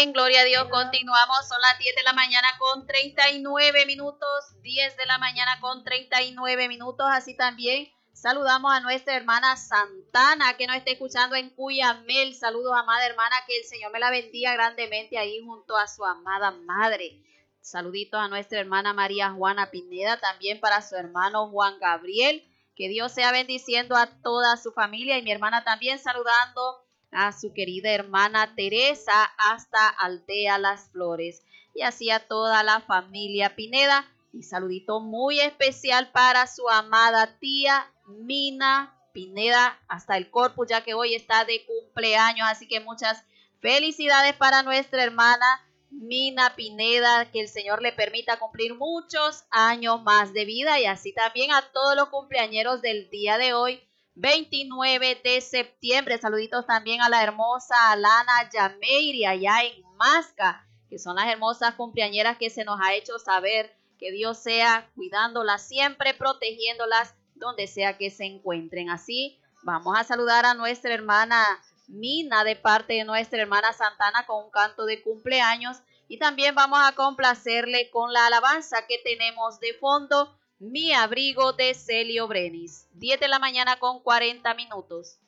Amén, gloria a Dios. Continuamos, son las 10 de la mañana con 39 minutos, 10 de la mañana con 39 minutos. Así también saludamos a nuestra hermana Santana, que nos está escuchando en Cuyamel. Saludos, amada hermana, que el Señor me la bendiga grandemente ahí junto a su amada madre. Saluditos a nuestra hermana María Juana Pineda, también para su hermano Juan Gabriel. Que Dios sea bendiciendo a toda su familia, y mi hermana también saludando a su querida hermana Teresa hasta Aldea Las Flores, y así a toda la familia Pineda. Y saludito muy especial para su amada tía Mina Pineda hasta el Corpus, ya que hoy está de cumpleaños, así que muchas felicidades para nuestra hermana Mina Pineda, que el Señor le permita cumplir muchos años más de vida, y así también a todos los cumpleañeros del día de hoy, 29 de septiembre. Saluditos también a la hermosa Alana Yameiri allá en Masca, que son las hermosas cumpleañeras que se nos ha hecho saber. Que Dios sea cuidándolas siempre, protegiéndolas donde sea que se encuentren. Así vamos a saludar a nuestra hermana Mina de parte de nuestra hermana Santana con un canto de cumpleaños, y también vamos a complacerle con la alabanza que tenemos de fondo, Mi Abrigo, de Celio Brenis. 10 de la mañana con 40 minutos.